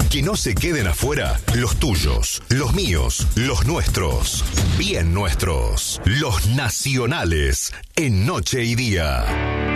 Que no se queden afuera los tuyos, los míos, los nuestros. Bien nuestros. Los nacionales en Noche y Día.